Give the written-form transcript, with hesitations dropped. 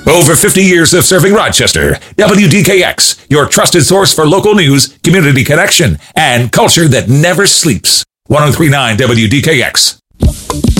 Over 50 years of serving Rochester. WDKX, your trusted source for local news, community connection, and culture that never sleeps. 103.9 WDKX.